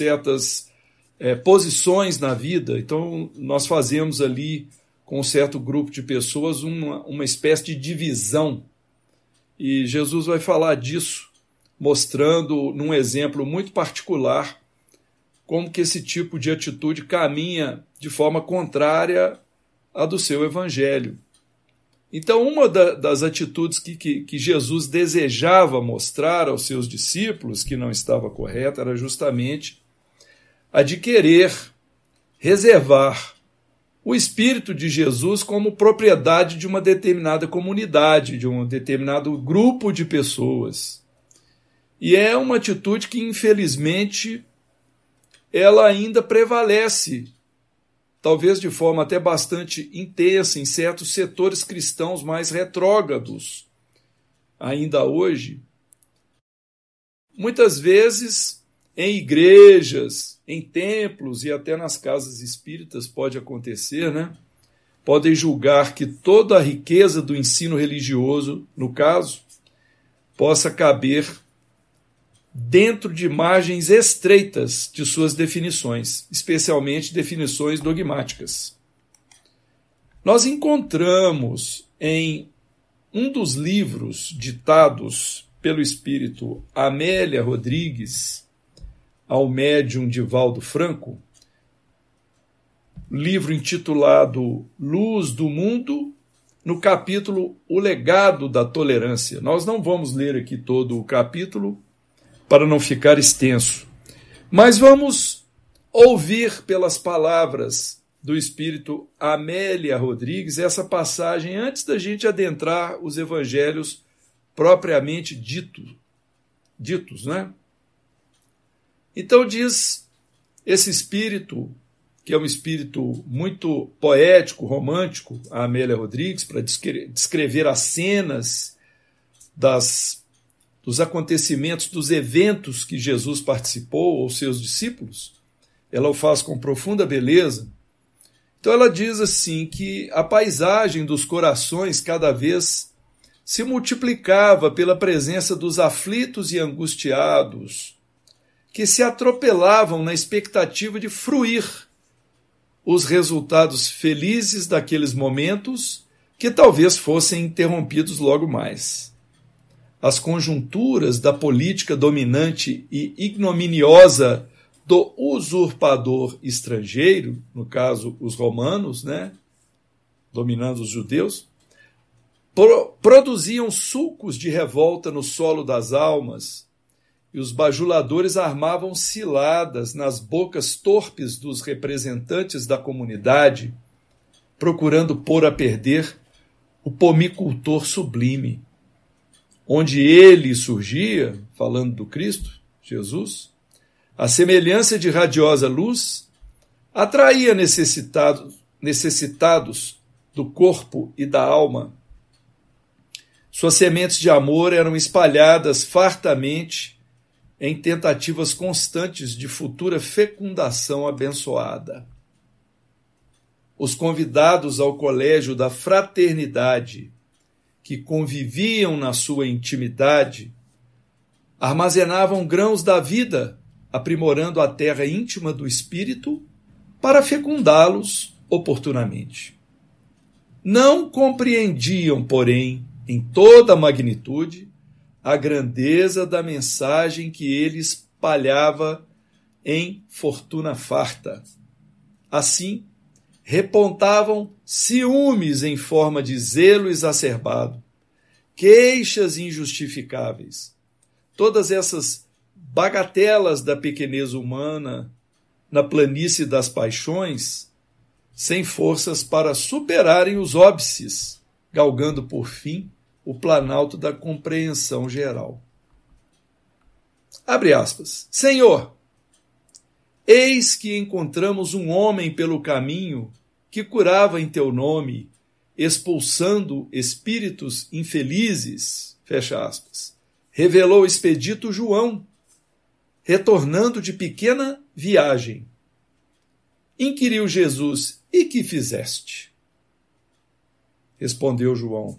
certas posições na vida. Então, nós fazemos ali, com um certo grupo de pessoas, uma espécie de divisão. E Jesus vai falar disso, mostrando, num exemplo muito particular, como que esse tipo de atitude caminha de forma contrária à do seu evangelho. Então, uma das atitudes que Jesus desejava mostrar aos seus discípulos, que não estava correta, era justamente a de querer reservar o Espírito de Jesus como propriedade de uma determinada comunidade, de um determinado grupo de pessoas. E é uma atitude que, infelizmente, ela ainda prevalece, talvez de forma até bastante intensa, em certos setores cristãos mais retrógrados, ainda hoje. Muitas vezes, em igrejas, em templos e até nas casas espíritas pode acontecer, né? Podem julgar que toda a riqueza do ensino religioso, no caso, possa caber dentro de margens estreitas de suas definições, especialmente definições dogmáticas. Nós encontramos em um dos livros ditados pelo espírito Amélia Rodrigues ao médium Divaldo Franco, livro intitulado Luz do Mundo, no capítulo O Legado da Tolerância. Nós não vamos ler aqui todo o capítulo para não ficar extenso, mas vamos ouvir pelas palavras do espírito Amélia Rodrigues essa passagem antes da gente adentrar os evangelhos propriamente ditos, né? Então diz esse espírito, que é um espírito muito poético, romântico, a Amélia Rodrigues, para descrever as cenas dos acontecimentos, dos eventos que Jesus participou, ou seus discípulos. Ela o faz com profunda beleza. Então ela diz assim que a paisagem dos corações cada vez se multiplicava pela presença dos aflitos e angustiados, que se atropelavam na expectativa de fruir os resultados felizes daqueles momentos que talvez fossem interrompidos logo mais. As conjunturas da política dominante e ignominiosa do usurpador estrangeiro, no caso os romanos, né, dominando os judeus, produziam sulcos de revolta no solo das almas, e os bajuladores armavam ciladas nas bocas torpes dos representantes da comunidade, procurando pôr a perder o pomicultor sublime. Onde ele surgia, falando do Cristo, Jesus, a semelhança de radiosa luz, atraía necessitados do corpo e da alma. Suas sementes de amor eram espalhadas fartamente em tentativas constantes de futura fecundação abençoada. Os convidados ao colégio da fraternidade, que conviviam na sua intimidade, armazenavam grãos da vida, aprimorando a terra íntima do espírito para fecundá-los oportunamente. Não compreendiam, porém, em toda a magnitude, a grandeza da mensagem que ele espalhava em fortuna farta. Assim, repontavam ciúmes em forma de zelo exacerbado, queixas injustificáveis. Todas essas bagatelas da pequenez humana na planície das paixões, sem forças para superarem os óbices, galgando por fim o planalto da compreensão geral. Abre aspas. Senhor, eis que encontramos um homem pelo caminho que curava em teu nome, expulsando espíritos infelizes, fecha aspas. Revelou o expedito João, retornando de pequena viagem. Inquiriu Jesus, e que fizeste? Respondeu João,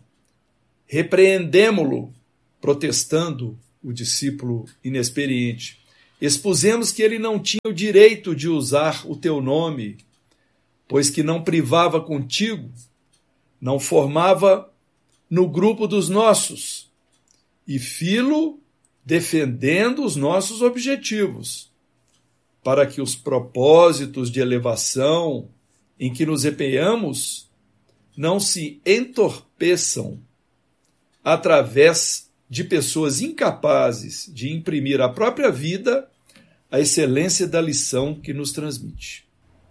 repreendemo-lo, protestando o discípulo inexperiente. Expusemos que ele não tinha o direito de usar o teu nome, pois que não privava contigo, não formava no grupo dos nossos, e Filo defendendo os nossos objetivos, para que os propósitos de elevação em que nos empenhamos não se entorpeçam através de pessoas incapazes de imprimir à própria vida a excelência da lição que nos transmite.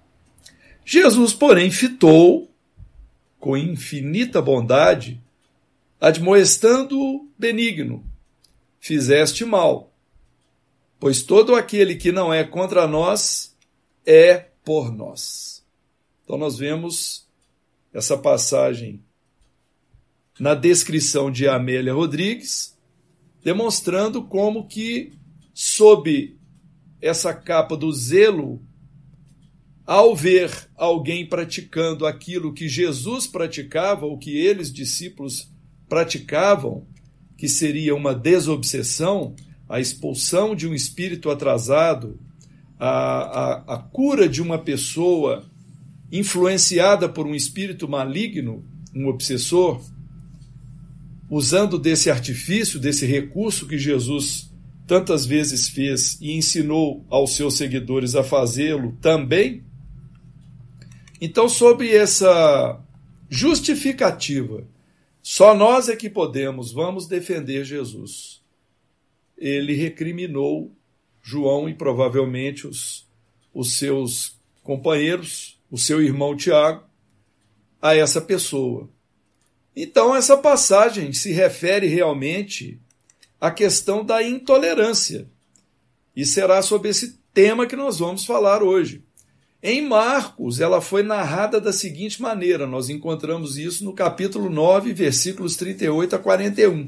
Jesus, porém, fitou, com infinita bondade, admoestando-o benigno: fizeste mal, pois todo aquele que não é contra nós é por nós. Então nós vemos essa passagem na descrição de Amélia Rodrigues, demonstrando como que, sob essa capa do zelo, ao ver alguém praticando aquilo que Jesus praticava, ou que eles, discípulos, praticavam, que seria uma desobsessão, a expulsão de um espírito atrasado, a cura de uma pessoa influenciada por um espírito maligno, um obsessor, usando desse artifício, desse recurso que Jesus tantas vezes fez e ensinou aos seus seguidores a fazê-lo também. Então, sob essa justificativa, só nós é que vamos defender Jesus. Ele recriminou João e provavelmente os seus companheiros, o seu irmão Tiago, a essa pessoa. Então, essa passagem se refere realmente à questão da intolerância. E será sobre esse tema que nós vamos falar hoje. Em Marcos, ela foi narrada da seguinte maneira, nós encontramos isso no capítulo 9, versículos 38 a 41.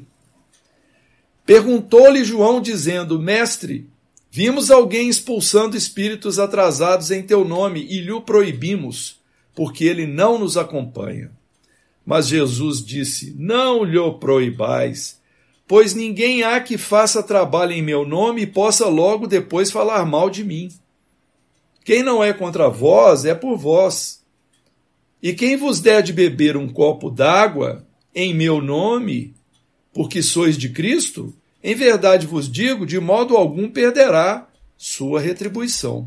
Perguntou-lhe João, dizendo: Mestre, vimos alguém expulsando espíritos atrasados em teu nome e lhe proibimos, porque ele não nos acompanha. Mas Jesus disse: Não lhe proibais, pois ninguém há que faça trabalho em meu nome e possa logo depois falar mal de mim. Quem não é contra vós é por vós. E quem vos der de beber um copo d'água em meu nome, porque sois de Cristo, em verdade vos digo, de modo algum perderá sua retribuição.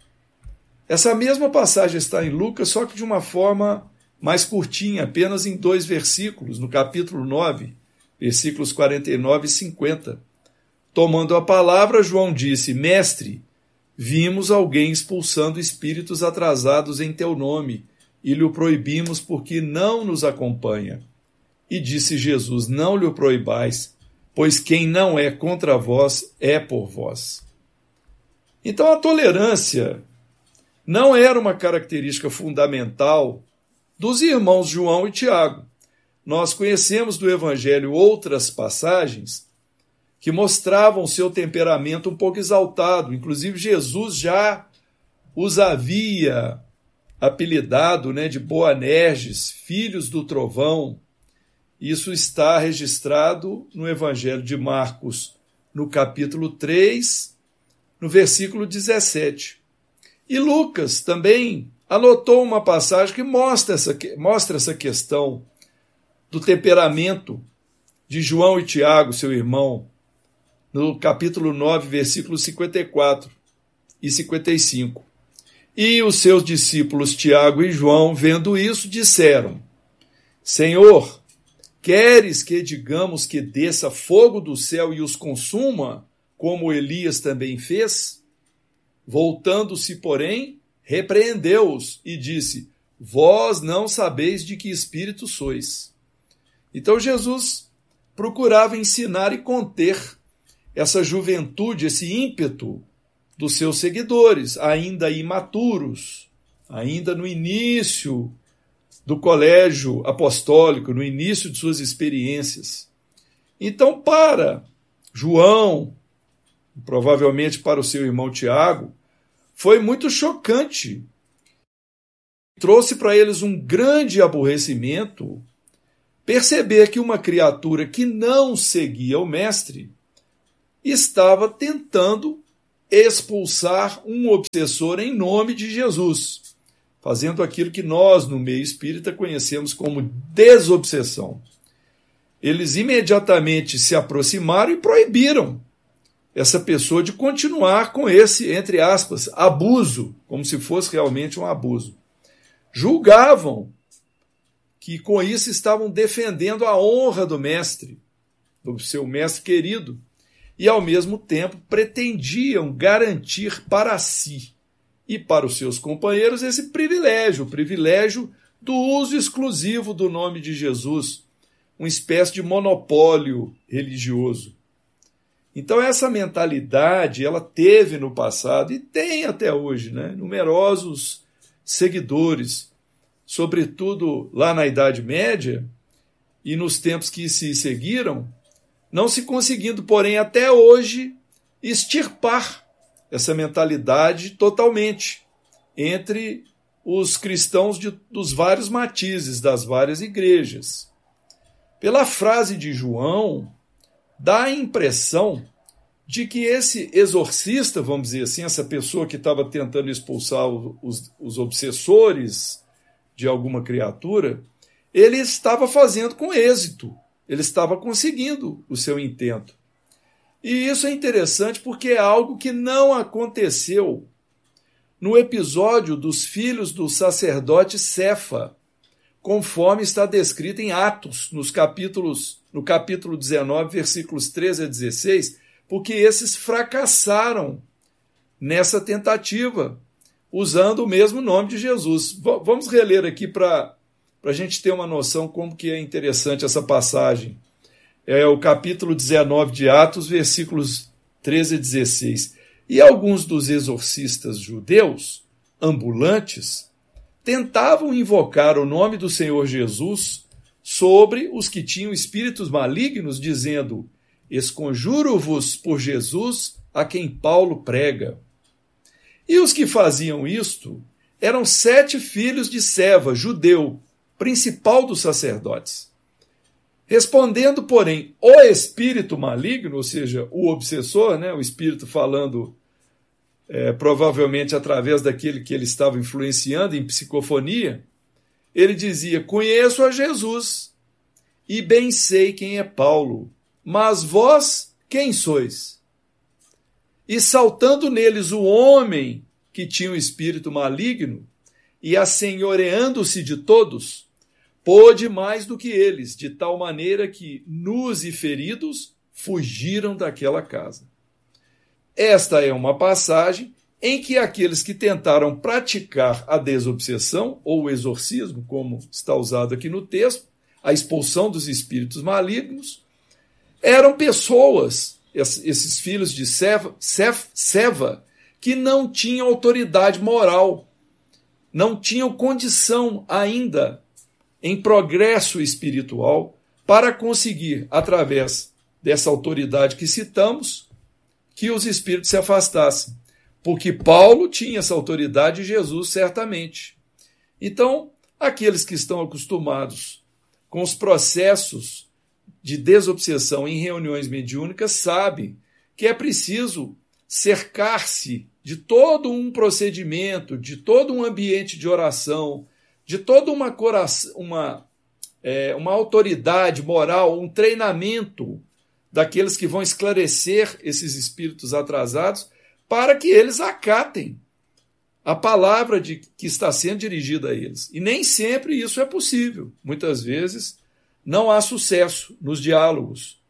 Essa mesma passagem está em Lucas, só que de uma forma mais curtinha, apenas em 2 versículos, no capítulo 9, versículos 49 e 50. Tomando a palavra, João disse: Mestre, vimos alguém expulsando espíritos atrasados em teu nome, e lhe o proibimos porque não nos acompanha. E disse Jesus: Não lhe o proibais, pois quem não é contra vós é por vós. Então a tolerância não era uma característica fundamental dos irmãos João e Tiago. Nós conhecemos do Evangelho outras passagens que mostravam seu temperamento um pouco exaltado. Inclusive, Jesus já os havia apelidado, de Boanerges, filhos do trovão. Isso está registrado no Evangelho de Marcos, no capítulo 3, no versículo 17. E Lucas também anotou uma passagem que mostra essa questão do temperamento de João e Tiago, seu irmão, no capítulo 9, versículos 54 e 55. E os seus discípulos Tiago e João, vendo isso, disseram: Senhor, queres que digamos que desça fogo do céu e os consuma, como Elias também fez? Voltando-se, porém, repreendeu-os e disse: Vós não sabeis de que espírito sois. Então Jesus procurava ensinar e conter essa juventude, esse ímpeto dos seus seguidores, ainda imaturos, ainda no início do colégio apostólico, no início de suas experiências. Então, para João, provavelmente para o seu irmão Tiago, foi muito chocante. Trouxe para eles um grande aborrecimento perceber que uma criatura que não seguia o mestre estava tentando expulsar um obsessor em nome de Jesus, fazendo aquilo que nós, no meio espírita, conhecemos como desobsessão. Eles imediatamente se aproximaram e proibiram essa pessoa de continuar com esse, entre aspas, abuso, como se fosse realmente um abuso. Julgavam que com isso estavam defendendo a honra do mestre, do seu mestre querido, e ao mesmo tempo pretendiam garantir para si e para os seus companheiros esse privilégio, o privilégio do uso exclusivo do nome de Jesus, uma espécie de monopólio religioso. Então essa mentalidade ela teve no passado e tem até hoje, né? Numerosos seguidores, sobretudo lá na Idade Média e nos tempos que se seguiram, não se conseguindo, porém, até hoje, extirpar essa mentalidade totalmente entre os cristãos dos vários matizes, das várias igrejas. Pela frase de João, dá a impressão de que esse exorcista, vamos dizer assim, essa pessoa que estava tentando expulsar os obsessores de alguma criatura, ele estava fazendo com êxito, ele estava conseguindo o seu intento. E isso é interessante porque é algo que não aconteceu no episódio dos filhos do sacerdote Cefa, conforme está descrito em Atos, no capítulo 19, versículos 13 a 16, porque esses fracassaram nessa tentativa, usando o mesmo nome de Jesus. Vamos reler aqui para a gente ter uma noção como que é interessante essa passagem. É o capítulo 19 de Atos, versículos 13 a 16. E alguns dos exorcistas judeus, ambulantes, tentavam invocar o nome do Senhor Jesus sobre os que tinham espíritos malignos, dizendo: esconjuro-vos por Jesus, a quem Paulo prega. E os que faziam isto eram 7 filhos de Seva, judeu, principal dos sacerdotes. Respondendo, porém, o espírito maligno, ou seja, o obsessor, né, o espírito falando provavelmente através daquele que ele estava influenciando em psicofonia, ele dizia: conheço a Jesus e bem sei quem é Paulo, mas vós quem sois? E saltando neles o homem que tinha o espírito maligno e assenhoreando-se de todos, pôde mais do que eles, de tal maneira que, nus e feridos, fugiram daquela casa. Esta é uma passagem em que aqueles que tentaram praticar a desobsessão, ou o exorcismo, como está usado aqui no texto, a expulsão dos espíritos malignos, eram pessoas, esses filhos de Seva, que não tinham autoridade moral, não tinham condição ainda em progresso espiritual para conseguir, através dessa autoridade que citamos, que os espíritos se afastassem. Porque Paulo tinha essa autoridade e Jesus certamente. Então, aqueles que estão acostumados com os processos de desobsessão em reuniões mediúnicas sabem que é preciso cercar-se de todo um procedimento, de todo um ambiente de oração, de toda uma autoridade moral, um treinamento daqueles que vão esclarecer esses espíritos atrasados para que eles acatem a palavra que está sendo dirigida a eles. E nem sempre isso é possível. Muitas vezes não há sucesso nos diálogos.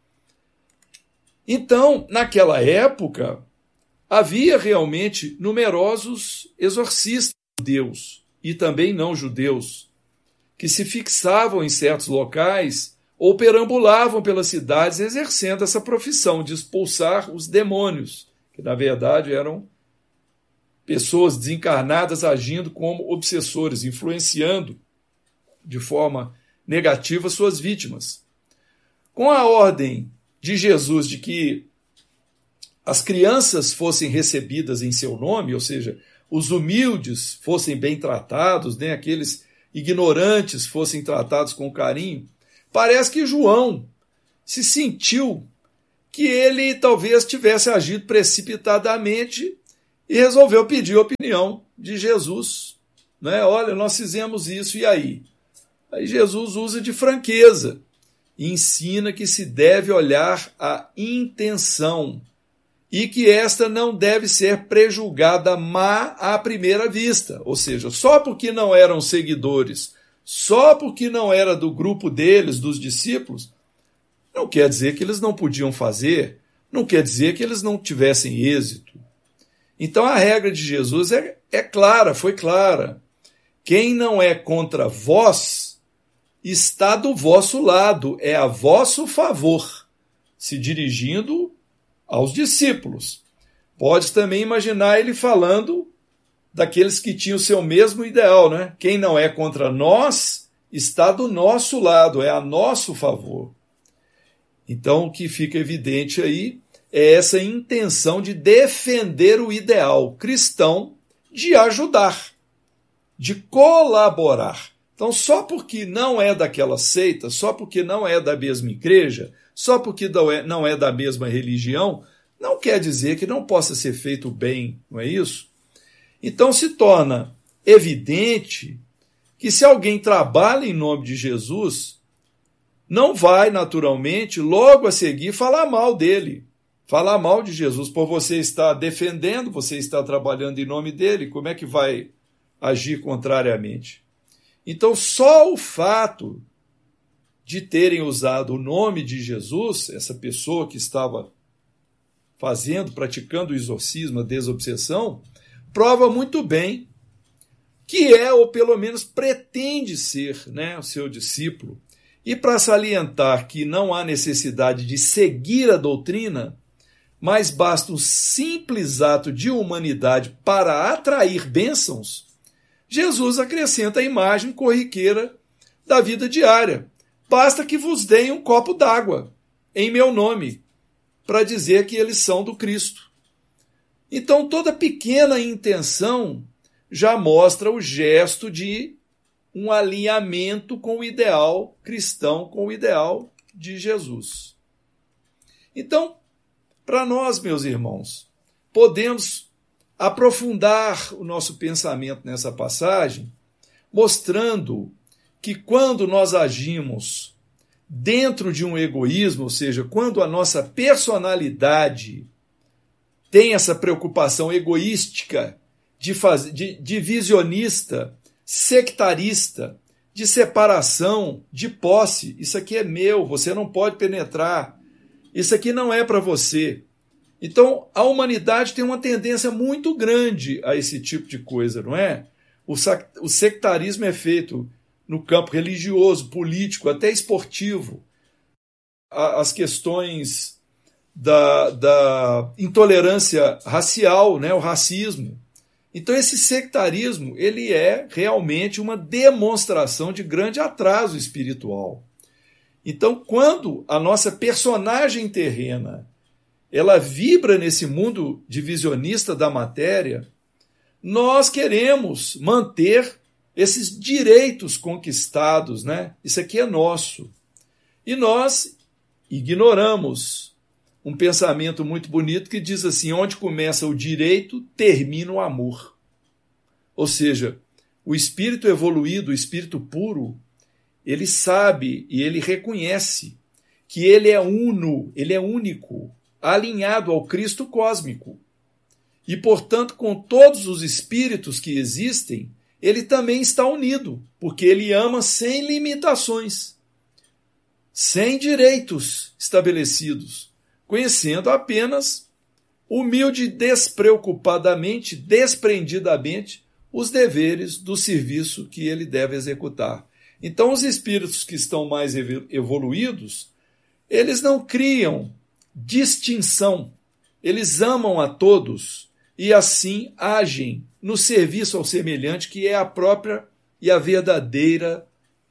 Então, naquela época, havia realmente numerosos exorcistas judeus e também não judeus, que se fixavam em certos locais ou perambulavam pelas cidades exercendo essa profissão de expulsar os demônios, que na verdade eram pessoas desencarnadas agindo como obsessores, influenciando de forma negativa suas vítimas. Com a ordem de Jesus de que as crianças fossem recebidas em seu nome, ou seja, os humildes fossem bem tratados, né? Aqueles ignorantes fossem tratados com carinho, parece que João se sentiu que ele talvez tivesse agido precipitadamente e resolveu pedir a opinião de Jesus. Né? Olha, nós fizemos isso, e aí? Aí Jesus usa de franqueza e ensina que se deve olhar a intenção e que esta não deve ser prejulgada má à primeira vista. Ou seja, só porque não eram seguidores, só porque não era do grupo deles, dos discípulos, não quer dizer que eles não podiam fazer, não quer dizer que eles não tivessem êxito. Então a regra de Jesus é clara, foi clara. Quem não é contra vós está do vosso lado, é a vosso favor, se dirigindo aos discípulos. Pode também imaginar ele falando daqueles que tinham o seu mesmo ideal, né? Quem não é contra nós está do nosso lado, é a nosso favor. Então, o que fica evidente aí é essa intenção de defender o ideal cristão, de ajudar, de colaborar. Então, só porque não é daquela seita, só porque não é da mesma igreja, só porque não é da mesma religião, não quer dizer que não possa ser feito bem, não é isso? Então, se torna evidente que se alguém trabalha em nome de Jesus, não vai, naturalmente, logo a seguir falar mal dele, falar mal de Jesus, por você estar defendendo, você está trabalhando em nome dele, como é que vai agir contrariamente? Então, só o fato de terem usado o nome de Jesus, essa pessoa que estava praticando o exorcismo, a desobsessão, prova muito bem que é, ou pelo menos pretende ser, né, o seu discípulo. E para salientar que não há necessidade de seguir a doutrina, mas basta um simples ato de humanidade para atrair bênçãos, Jesus acrescenta a imagem corriqueira da vida diária. Basta que vos deem um copo d'água em meu nome, para dizer que eles são do Cristo. Então, toda pequena intenção já mostra o gesto de um alinhamento com o ideal cristão, com o ideal de Jesus. Então, para nós, meus irmãos, podemos aprofundar o nosso pensamento nessa passagem, mostrando que quando nós agimos dentro de um egoísmo, ou seja, quando a nossa personalidade tem essa preocupação egoística, divisionista, sectarista, de separação, de posse, isso aqui é meu, você não pode penetrar, isso aqui não é para você. Então, a humanidade tem uma tendência muito grande a esse tipo de coisa, não é? O sectarismo é feito no campo religioso, político, até esportivo. As questões da intolerância racial, né? O racismo. Então, esse sectarismo ele é realmente uma demonstração de grande atraso espiritual. Então, quando a nossa personagem terrena ela vibra nesse mundo divisionista da matéria, nós queremos manter esses direitos conquistados, né? Isso aqui é nosso. E nós ignoramos um pensamento muito bonito que diz assim, onde começa o direito, termina o amor. Ou seja, o espírito evoluído, o espírito puro, ele sabe e ele reconhece que ele é uno, ele é único, alinhado ao Cristo cósmico. E, portanto, com todos os espíritos que existem, ele também está unido, porque ele ama sem limitações, sem direitos estabelecidos, conhecendo apenas humilde, despreocupadamente, desprendidamente, os deveres do serviço que ele deve executar. Então, os espíritos que estão mais evoluídos, eles não criam distinção, eles amam a todos e assim agem no serviço ao semelhante, que é a própria e a verdadeira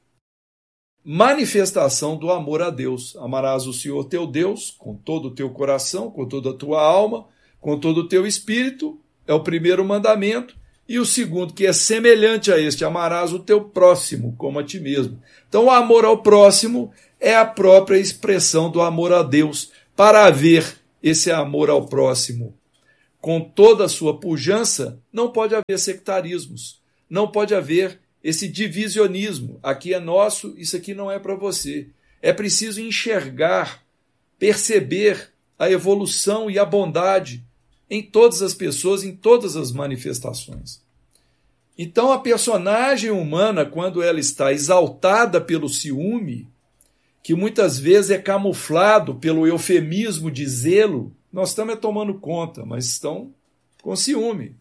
manifestação do amor a Deus. Amarás o Senhor teu Deus com todo o teu coração, com toda a tua alma, com todo o teu espírito, é o primeiro mandamento, e o segundo, que é semelhante a este, amarás o teu próximo como a ti mesmo. Então, o amor ao próximo é a própria expressão do amor a Deus, para haver esse amor ao próximo com toda a sua pujança, não pode haver sectarismos, não pode haver esse divisionismo. Aqui é nosso, isso aqui não é para você. É preciso enxergar, perceber a evolução e a bondade em todas as pessoas, em todas as manifestações. Então, a personagem humana, quando ela está exaltada pelo ciúme, que muitas vezes é camuflado pelo eufemismo de zelo, nós estamos tomando conta, mas estão com ciúme.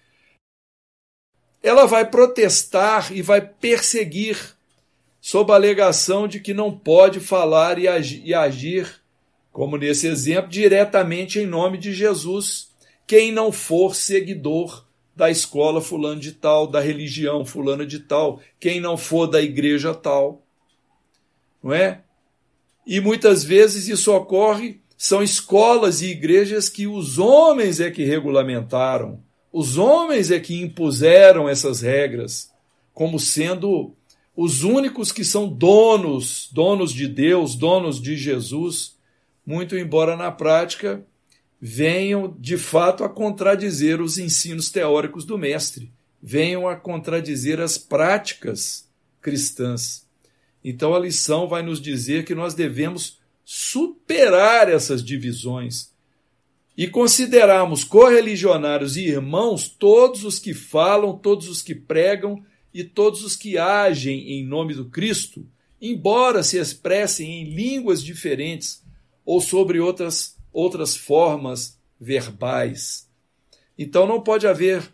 Ela vai protestar e vai perseguir, sob a alegação de que não pode falar e agir, como nesse exemplo, diretamente em nome de Jesus, quem não for seguidor da escola fulano de tal, da religião fulana de tal, quem não for da igreja tal. Não é? E muitas vezes isso ocorre, são escolas e igrejas que os homens é que regulamentaram, os homens é que impuseram essas regras, como sendo os únicos que são donos de Deus, donos de Jesus, muito embora na prática venham de fato a contradizer os ensinos teóricos do mestre, venham a contradizer as práticas cristãs. Então a lição vai nos dizer que nós devemos superar essas divisões e considerarmos correligionários e irmãos todos os que falam, todos os que pregam e todos os que agem em nome do Cristo, embora se expressem em línguas diferentes ou sobre outras formas verbais. Então não pode haver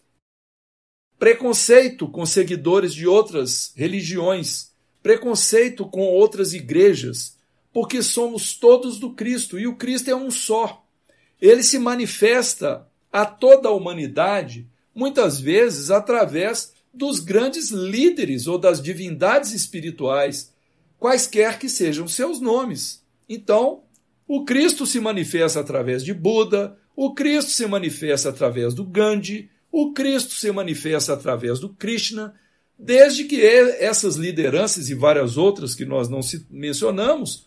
preconceito com seguidores de outras religiões, preconceito com outras igrejas, porque somos todos do Cristo e o Cristo é um só. Ele se manifesta a toda a humanidade, muitas vezes através dos grandes líderes ou das divindades espirituais, quaisquer que sejam seus nomes. Então, o Cristo se manifesta através de Buda, o Cristo se manifesta através do Gandhi, o Cristo se manifesta através do Krishna, desde que essas lideranças e várias outras que nós não mencionamos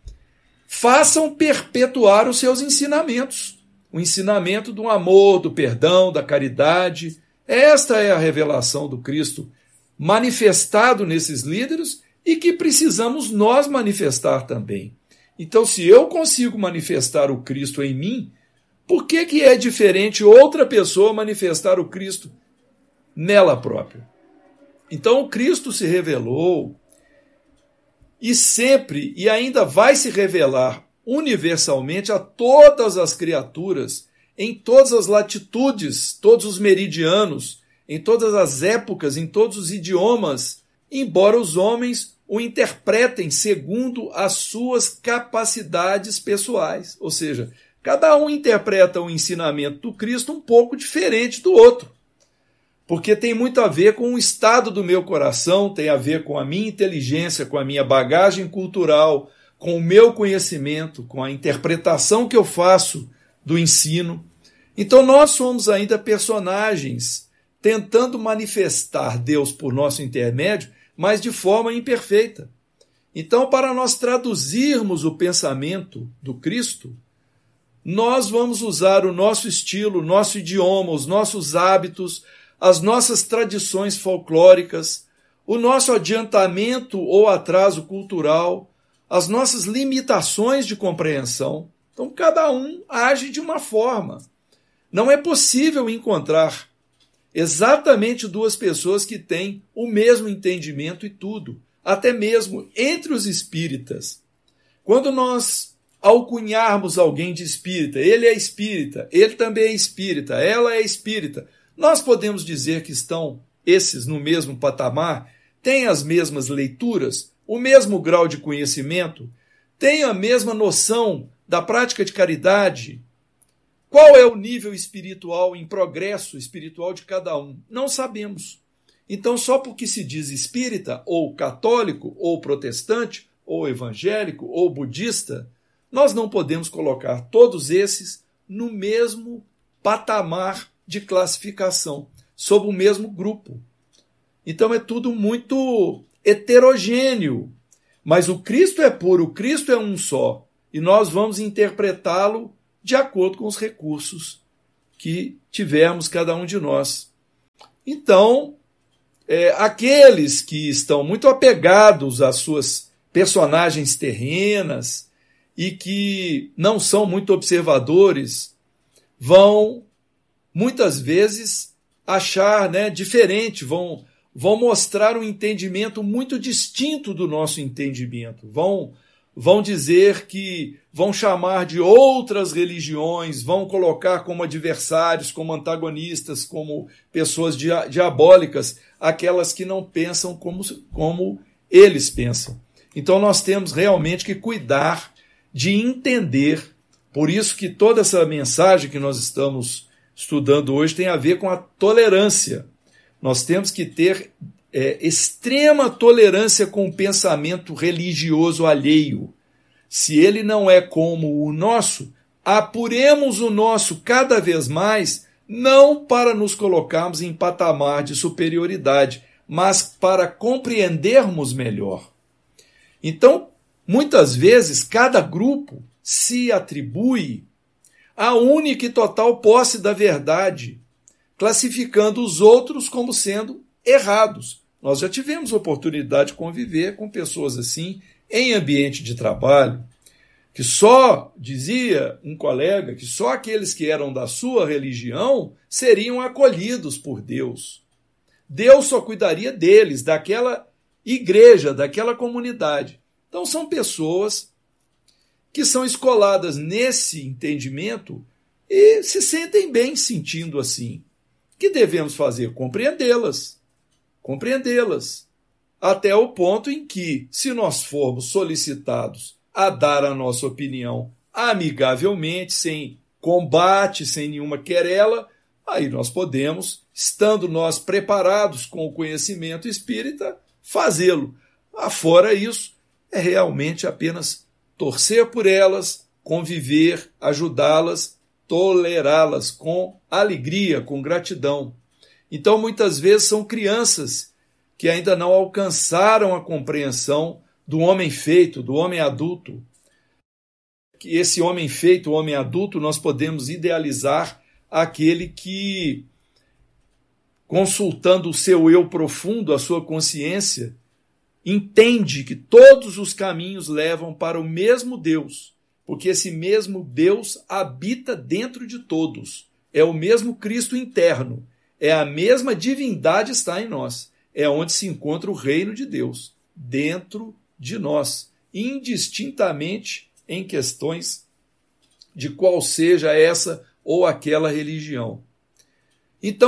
façam perpetuar os seus ensinamentos. O ensinamento do amor, do perdão, da caridade. Esta é a revelação do Cristo manifestado nesses líderes e que precisamos nós manifestar também. Então, se eu consigo manifestar o Cristo em mim, por que é diferente outra pessoa manifestar o Cristo nela própria? Então, o Cristo se revelou e sempre e ainda vai se revelar universalmente a todas as criaturas, em todas as latitudes, todos os meridianos, em todas as épocas, em todos os idiomas, embora os homens o interpretem segundo as suas capacidades pessoais. Ou seja, cada um interpreta o ensinamento do Cristo um pouco diferente do outro, porque tem muito a ver com o estado do meu coração, tem a ver com a minha inteligência, com a minha bagagem cultural, com o meu conhecimento, com a interpretação que eu faço do ensino. Então nós somos ainda personagens tentando manifestar Deus por nosso intermédio, mas de forma imperfeita. Então, para nós traduzirmos o pensamento do Cristo, nós vamos usar o nosso estilo, o nosso idioma, os nossos hábitos, as nossas tradições folclóricas, o nosso adiantamento ou atraso cultural, as nossas limitações de compreensão. Então, cada um age de uma forma. Não é possível encontrar exatamente duas pessoas que têm o mesmo entendimento e tudo, até mesmo entre os espíritas. Quando nós alcunharmos alguém de espírita, ele é espírita, ele também é espírita, ela é espírita, nós podemos dizer que estão esses no mesmo patamar, têm as mesmas leituras, o mesmo grau de conhecimento, têm a mesma noção da prática de caridade. Qual é o nível espiritual, em progresso espiritual de cada um? Não sabemos. Então, só porque se diz espírita, ou católico, ou protestante, ou evangélico, ou budista, nós não podemos colocar todos esses no mesmo patamar de classificação, sob o mesmo grupo. Então, é tudo muito heterogêneo. Mas o Cristo é puro, o Cristo é um só. e nós vamos interpretá-lo de acordo com os recursos que tivermos cada um de nós. Então, aqueles que estão muito apegados às suas personagens terrenas e que não são muito observadores, vão muitas vezes achar, diferente, vão mostrar um entendimento muito distinto do nosso entendimento, vão dizer que vão chamar de outras religiões, vão colocar como adversários, como antagonistas, como pessoas diabólicas, aquelas que não pensam como eles pensam. Então nós temos realmente que cuidar de entender, por isso que toda essa mensagem que nós estamos estudando hoje tem a ver com a tolerância. Nós temos que ter extrema tolerância com o pensamento religioso alheio. Se ele não é como o nosso, apuremos o nosso cada vez mais, não para nos colocarmos em patamar de superioridade, mas para compreendermos melhor. Então, muitas vezes, cada grupo se atribui a única e total posse da verdade, classificando os outros como sendo errados. Nós já tivemos oportunidade de conviver com pessoas assim em ambiente de trabalho, que só, dizia um colega, que só aqueles que eram da sua religião seriam acolhidos por Deus. Deus só cuidaria deles, daquela igreja, daquela comunidade. Então são pessoas que são escoladas nesse entendimento e se sentem bem sentindo assim. O que devemos fazer? Compreendê-las. Até o ponto em que, se nós formos solicitados a dar a nossa opinião amigavelmente, sem combate, sem nenhuma querela, aí nós podemos, estando nós preparados com o conhecimento espírita, fazê-lo. Afora isso, é realmente apenas torcer por elas, conviver, ajudá-las, tolerá-las com alegria, com gratidão. Então, muitas vezes, são crianças que ainda não alcançaram a compreensão do homem feito, do homem adulto. Que esse homem feito, o homem adulto, nós podemos idealizar aquele que, consultando o seu eu profundo, a sua consciência, entende que todos os caminhos levam para o mesmo Deus, porque esse mesmo Deus habita dentro de todos. É o mesmo Cristo interno, é a mesma divindade está em nós. É onde se encontra o reino de Deus, dentro de nós, indistintamente em questões de qual seja essa ou aquela religião. Então,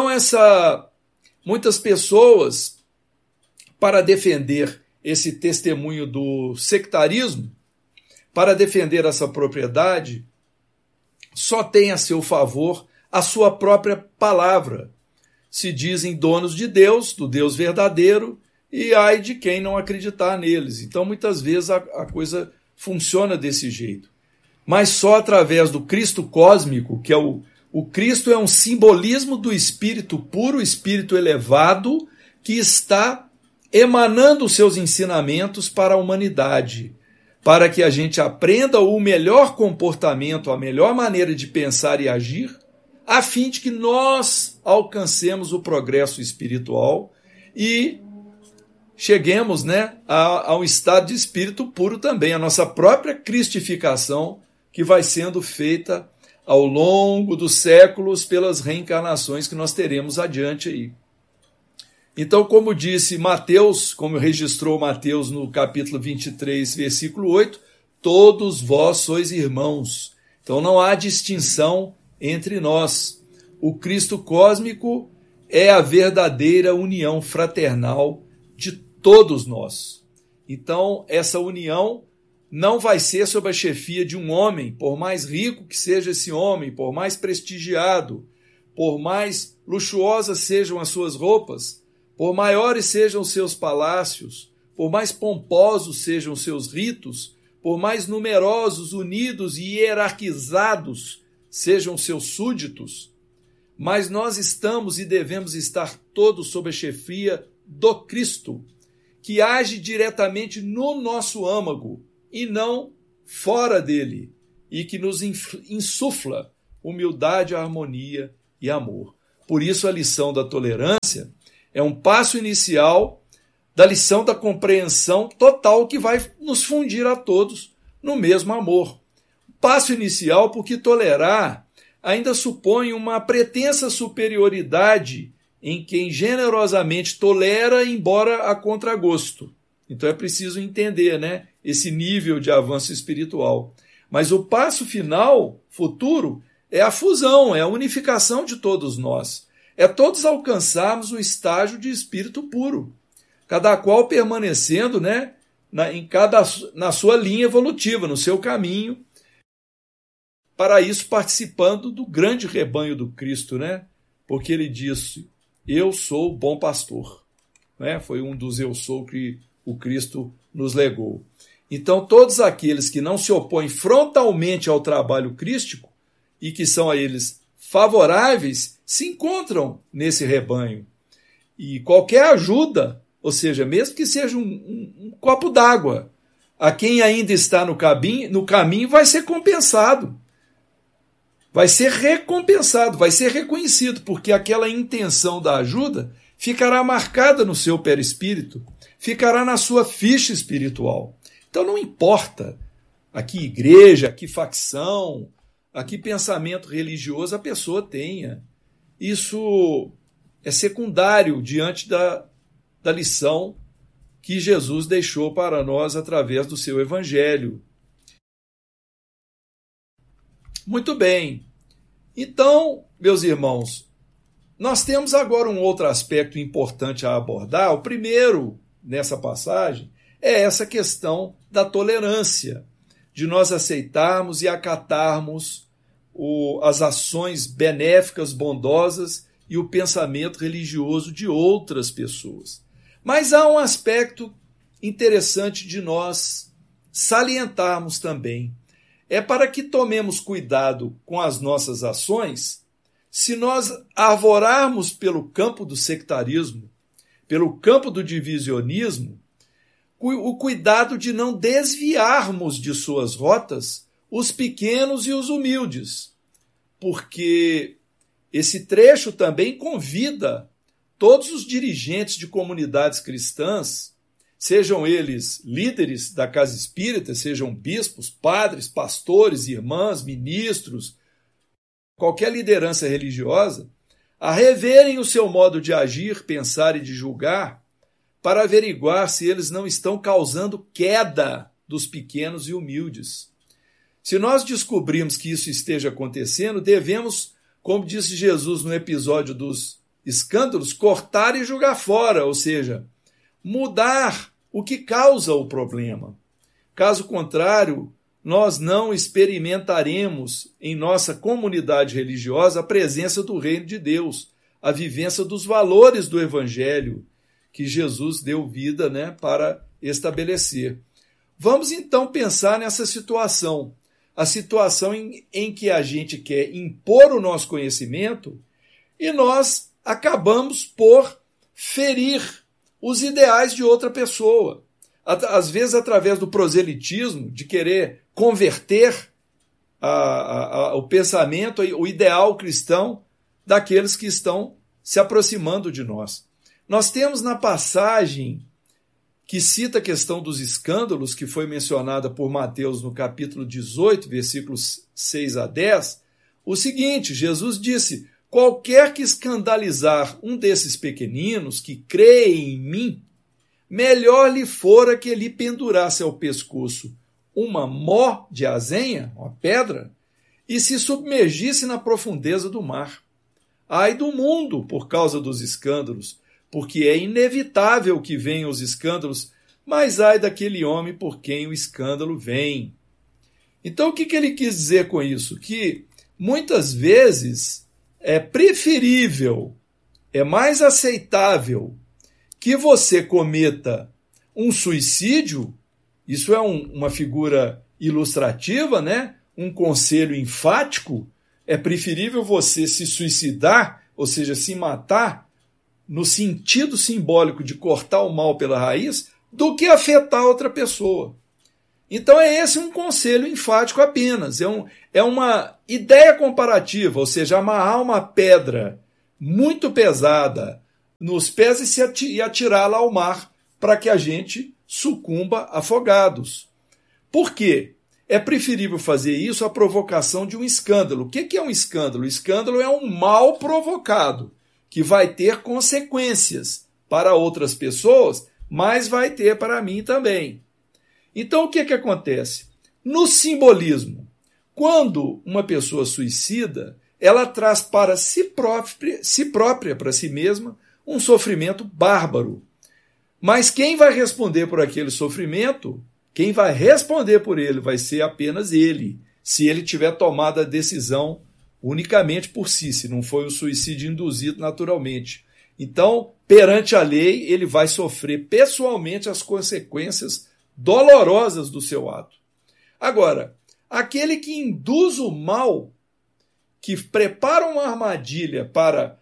muitas pessoas, para defender esse testemunho do sectarismo, para defender essa propriedade, só tem a seu favor a sua própria palavra. Se dizem donos de Deus, do Deus verdadeiro, e ai de quem não acreditar neles. Então, muitas vezes, a coisa funciona desse jeito. Mas só através do Cristo cósmico, que é o Cristo é um simbolismo do Espírito puro, Espírito elevado, que está emanando os seus ensinamentos para a humanidade, para que a gente aprenda o melhor comportamento, a melhor maneira de pensar e agir, a fim de que nós alcancemos o progresso espiritual e cheguemos a um estado de espírito puro também, a nossa própria cristificação, que vai sendo feita ao longo dos séculos pelas reencarnações que nós teremos adiante aí. Então, como disse Mateus, como registrou Mateus no capítulo 23, versículo 8, todos vós sois irmãos. Então não há distinção entre nós. O Cristo cósmico é a verdadeira união fraternal de todos nós. Então, essa união não vai ser sob a chefia de um homem, por mais rico que seja esse homem, por mais prestigiado, por mais luxuosas sejam as suas roupas, por maiores sejam os seus palácios, por mais pomposos sejam os seus ritos, por mais numerosos, unidos e hierarquizados sejam os seus súditos, mas nós estamos e devemos estar todos sob a chefia do Cristo, que age diretamente no nosso âmago e não fora dele e que nos insufla humildade, harmonia e amor. Por isso, a lição da tolerância é um passo inicial da lição da compreensão total que vai nos fundir a todos no mesmo amor. Passo inicial porque tolerar ainda supõe uma pretensa superioridade em quem generosamente tolera, embora a contragosto. Então é preciso entender, né, esse nível de avanço espiritual. Mas o passo final, futuro, é a fusão, é a unificação de todos nós. É todos alcançarmos o estágio de espírito puro, cada qual permanecendo, né, na sua linha evolutiva, no seu caminho, para isso participando do grande rebanho do Cristo, né? Porque ele disse, eu sou o bom pastor. Né? Foi um dos eu sou que o Cristo nos legou. Então, todos aqueles que não se opõem frontalmente ao trabalho crístico e que são a eles favoráveis, se encontram nesse rebanho. E qualquer ajuda, ou seja, mesmo que seja um copo d'água, a quem ainda está no caminho vai ser compensado. Vai ser recompensado, vai ser reconhecido, porque aquela intenção da ajuda ficará marcada no seu perispírito, ficará na sua ficha espiritual. Então não importa a que igreja, a que facção, a que pensamento religioso a pessoa tenha. Isso é secundário diante da lição que Jesus deixou para nós através do seu evangelho. Muito bem. Então, meus irmãos, nós temos agora um outro aspecto importante a abordar. O primeiro, nessa passagem, é essa questão da tolerância, de nós aceitarmos e acatarmos as ações benéficas, bondosas e o pensamento religioso de outras pessoas. Mas há um aspecto interessante de nós salientarmos também. É para que tomemos cuidado com as nossas ações, se nós arvorarmos pelo campo do sectarismo, pelo campo do divisionismo, o cuidado de não desviarmos de suas rotas os pequenos e os humildes, porque esse trecho também convida todos os dirigentes de comunidades cristãs, sejam eles líderes da casa espírita, sejam bispos, padres, pastores, irmãs, ministros, qualquer liderança religiosa, a reverem o seu modo de agir, pensar e de julgar, para averiguar se eles não estão causando queda dos pequenos e humildes. Se nós descobrirmos que isso esteja acontecendo, devemos, como disse Jesus no episódio dos escândalos, cortar e jogar fora, ou seja, mudar o que causa o problema. Caso contrário, nós não experimentaremos em nossa comunidade religiosa a presença do reino de Deus, a vivência dos valores do evangelho que Jesus deu vida, né, para estabelecer. Vamos então pensar nessa situação, a situação em que a gente quer impor o nosso conhecimento e nós acabamos por ferir os ideais de outra pessoa. Às vezes, através do proselitismo, de querer converter o pensamento, o ideal cristão daqueles que estão se aproximando de nós. Nós temos na passagem que cita a questão dos escândalos, que foi mencionada por Mateus no capítulo 18, versículos 6 a 10, o seguinte: Jesus disse: qualquer que escandalizar um desses pequeninos que creem em mim, melhor lhe fora que lhe pendurasse ao pescoço uma mó de azenha, uma pedra, e se submergisse na profundeza do mar. Ai do mundo por causa dos escândalos, porque é inevitável que venham os escândalos, mas ai daquele homem por quem o escândalo vem. Então, o que ele quis dizer com isso? Que muitas vezes é preferível, é mais aceitável que você cometa um suicídio, isso é uma figura ilustrativa, né? Um conselho enfático, é preferível você se suicidar, ou seja, se matar, no sentido simbólico de cortar o mal pela raiz, do que afetar outra pessoa. Então é esse um conselho enfático apenas, é uma ideia comparativa, ou seja, amarrar uma pedra muito pesada nos pés e atirá-la ao mar para que a gente sucumba afogados. Por quê? É preferível fazer isso à provocação de um escândalo. O que é um escândalo? O escândalo é um mal provocado, que vai ter consequências para outras pessoas, mas vai ter para mim também. Então, o que acontece? No simbolismo, quando uma pessoa suicida, ela traz para si própria, para si mesma, um sofrimento bárbaro. Mas quem vai responder por aquele sofrimento, quem vai responder por ele vai ser apenas ele, se ele tiver tomado a decisão unicamente por si, se não foi um suicídio induzido naturalmente. Então, perante a lei, ele vai sofrer pessoalmente as consequências dolorosas do seu ato. Agora, aquele que induz o mal, que prepara uma armadilha para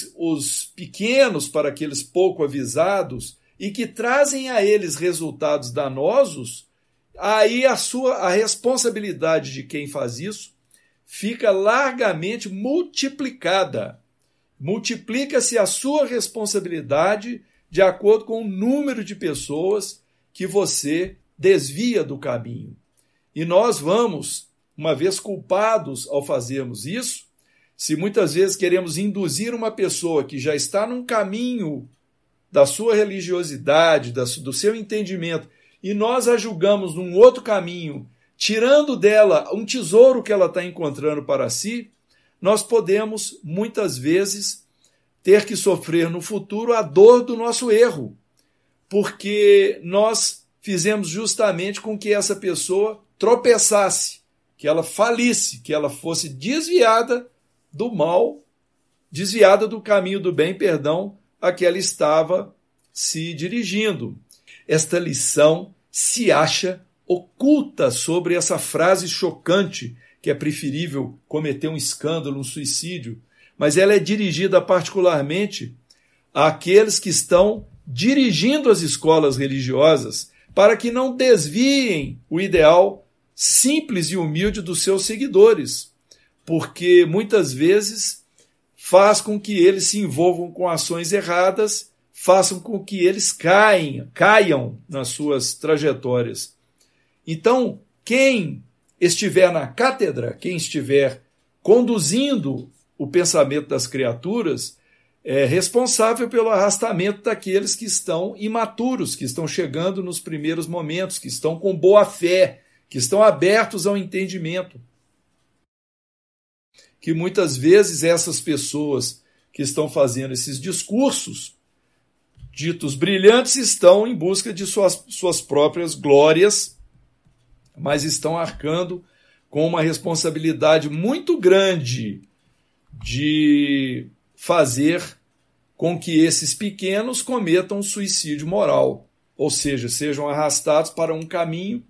os pequenos, para aqueles pouco avisados, e que trazem a eles resultados danosos, aí a responsabilidade de quem faz isso fica largamente multiplicada. Multiplica-se a sua responsabilidade de acordo com o número de pessoas que você desvia do caminho. E nós vamos, uma vez culpados ao fazermos isso, se muitas vezes queremos induzir uma pessoa que já está num caminho da sua religiosidade, do seu entendimento, e nós a julgamos num outro caminho, tirando dela um tesouro que ela está encontrando para si, nós podemos, muitas vezes, ter que sofrer no futuro a dor do nosso erro, porque nós fizemos justamente com que essa pessoa tropeçasse, que ela falisse, que ela fosse desviada do mal, desviada do caminho do bem, a que ela estava se dirigindo. Esta lição se acha oculta sobre essa frase chocante que é preferível cometer um escândalo, um suicídio, mas ela é dirigida particularmente àqueles que estão dirigindo as escolas religiosas para que não desviem o ideal simples e humilde dos seus seguidores, porque muitas vezes faz com que eles se envolvam com ações erradas, façam com que eles caiam nas suas trajetórias. Então, quem estiver na cátedra, quem estiver conduzindo o pensamento das criaturas, é responsável pelo arrastamento daqueles que estão imaturos, que estão chegando nos primeiros momentos, que estão com boa fé, que estão abertos ao entendimento. Que muitas vezes essas pessoas que estão fazendo esses discursos ditos brilhantes estão em busca de suas próprias glórias, mas estão arcando com uma responsabilidade muito grande de fazer com que esses pequenos cometam suicídio moral, ou seja, sejam arrastados para um caminho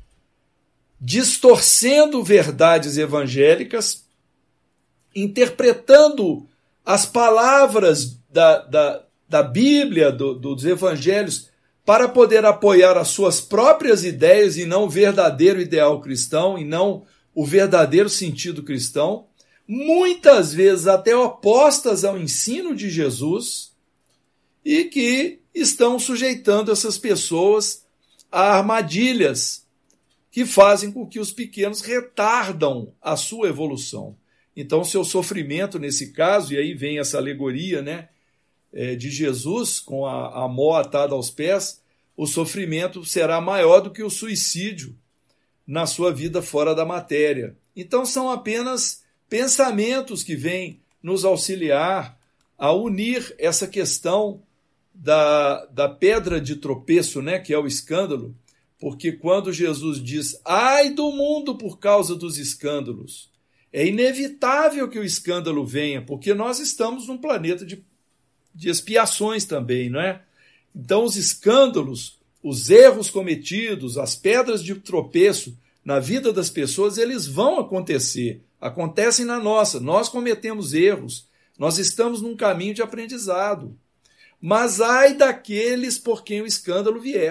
distorcendo verdades evangélicas, interpretando as palavras da Bíblia, dos evangelhos, para poder apoiar as suas próprias ideias e não o verdadeiro ideal cristão, e não o verdadeiro sentido cristão, muitas vezes até opostas ao ensino de Jesus, e que estão sujeitando essas pessoas a armadilhas que fazem com que os pequenos retardam a sua evolução. Então, seu sofrimento nesse caso, e aí vem essa alegoria, né, de Jesus com a mó atada aos pés, o sofrimento será maior do que o suicídio na sua vida fora da matéria. Então, são apenas pensamentos que vêm nos auxiliar a unir essa questão da pedra de tropeço, né, que é o escândalo, porque quando Jesus diz, ai do mundo por causa dos escândalos, é inevitável que o escândalo venha, porque nós estamos num planeta de expiações também, não é? Então os escândalos, os erros cometidos, as pedras de tropeço na vida das pessoas, eles vão acontecer, acontecem na nossa, nós cometemos erros, nós estamos num caminho de aprendizado. Mas ai daqueles por quem o escândalo vier.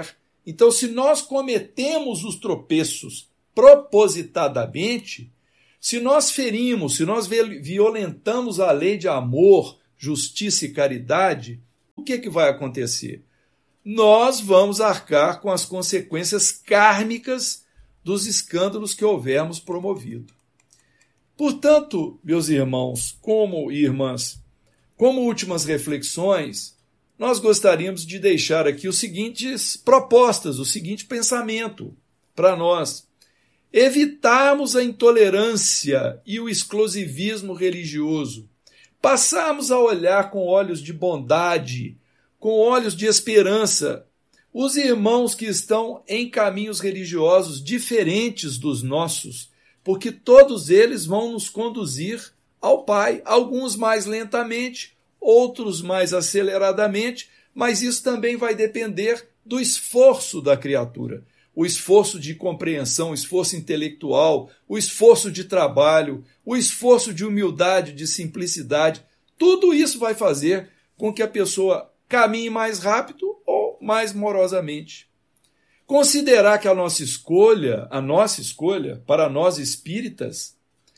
Então, se nós cometemos os tropeços propositadamente, se nós ferimos, se nós violentamos a lei de amor, justiça e caridade, o que vai acontecer? Nós vamos arcar com as consequências kármicas dos escândalos que houvermos promovido. Portanto, meus irmãos e irmãs, como últimas reflexões, nós gostaríamos de deixar aqui os seguintes propostas, o seguinte pensamento para nós. Evitarmos a intolerância e o exclusivismo religioso. Passarmos a olhar com olhos de bondade, com olhos de esperança, os irmãos que estão em caminhos religiosos diferentes dos nossos, porque todos eles vão nos conduzir ao Pai, alguns mais lentamente, outros mais aceleradamente, mas isso também vai depender do esforço da criatura. O esforço de compreensão, o esforço intelectual, o esforço de trabalho, o esforço de humildade, de simplicidade, tudo isso vai fazer com que a pessoa caminhe mais rápido ou mais morosamente. Considerar que a nossa escolha, para nós espíritas,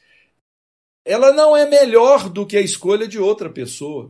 ela não é melhor do que a escolha de outra pessoa.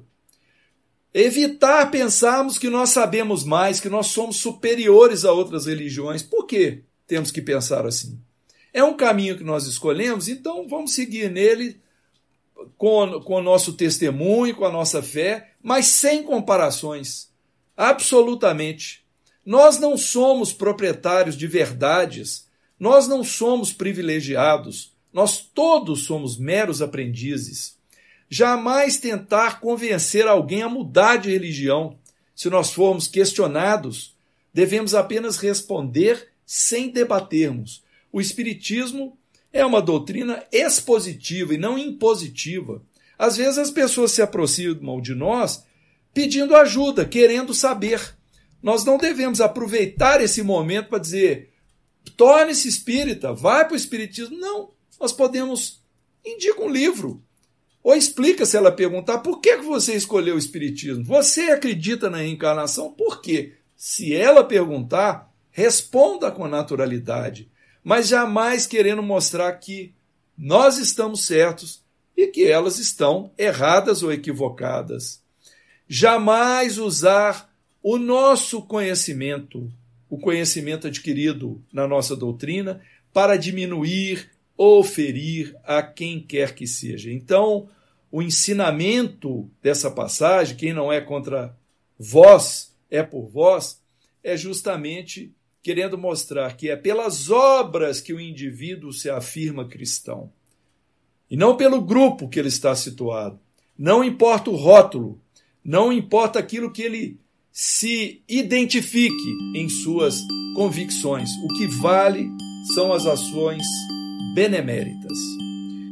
Evitar pensarmos que nós sabemos mais, que nós somos superiores a outras religiões. Por que temos que pensar assim? É um caminho que nós escolhemos, então vamos seguir nele com o nosso testemunho, com a nossa fé, mas sem comparações. Absolutamente. Nós não somos proprietários de verdades, nós não somos privilegiados, nós todos somos meros aprendizes. Jamais tentar convencer alguém a mudar de religião. Se nós formos questionados, devemos apenas responder sem debatermos. O Espiritismo é uma doutrina expositiva e não impositiva. Às vezes as pessoas se aproximam de nós pedindo ajuda, querendo saber. Nós não devemos aproveitar esse momento para dizer, torne-se espírita, vai para o Espiritismo. Não, nós podemos, indica um livro. Ou explica, se ela perguntar, por que você escolheu o Espiritismo? Você acredita na reencarnação? Por quê? Se ela perguntar, responda com naturalidade, mas jamais querendo mostrar que nós estamos certos e que elas estão erradas ou equivocadas. Jamais usar o nosso conhecimento, o conhecimento adquirido na nossa doutrina, para diminuir ou ferir a quem quer que seja. Então, o ensinamento dessa passagem, quem não é contra vós, é por vós, é justamente querendo mostrar que é pelas obras que o indivíduo se afirma cristão. E não pelo grupo que ele está situado. Não importa o rótulo, não importa aquilo que ele se identifique em suas convicções. O que vale são as ações beneméritas.